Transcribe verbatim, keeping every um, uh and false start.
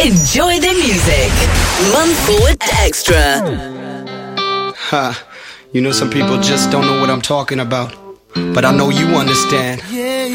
Enjoy the music. Month Forward Extra. Ha. You know, some people just don't know what I'm talking about, but I know you understand.